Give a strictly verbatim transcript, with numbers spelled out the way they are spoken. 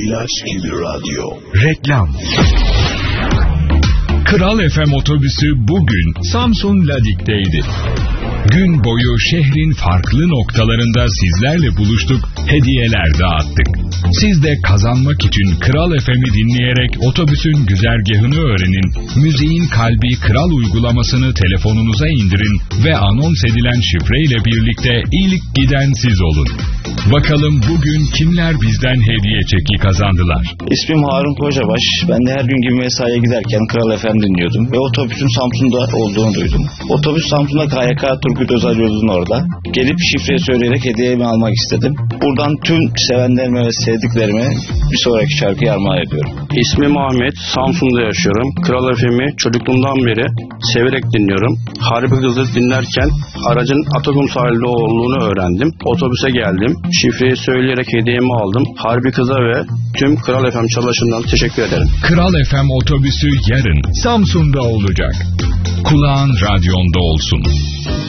İlaç gibi radyo. Reklam. Kral F M otobüsü bugün Samsun Ladik'teydi. Gün boyu şehrin farklı noktalarında sizlerle buluştuk, hediyeler dağıttık. Siz de kazanmak için Kral F M'i dinleyerek otobüsün güzergahını öğrenin, müziğin kalbi Kral uygulamasını telefonunuza indirin ve anons edilen şifreyle birlikte ilk giden siz olun. Bakalım bugün kimler bizden hediye çeki kazandılar? İsmim Harun Kocabaş. Ben de her gün gibi mesaiye giderken Kral F M dinliyordum ve otobüsün Samsun'da olduğunu duydum. Otobüs Samsun'da K Y K Turgut Özal yolunun orada. Gelip şifreyi söyleyerek hediyemi almak istedim. Buradan tüm sevenlerime ve sevdiklerime bir sonraki şarkıyı armağan ediyorum. İsmim Ahmet. Samsun'da yaşıyorum. Kral F M'i çocukluğumdan beri severek dinliyorum. Harbi Kızı dinlerken aracın Atakum sahilde olduğunu öğrendim. Otobüse geldim. Şifreyi söyleyerek hediyemi aldım. Harbi Kız'a ve tüm Kral F M çalışanlarına teşekkür ederim. Kral F M otobüsü yarın Samsun'da olacak. Kulağın radyonda olsun.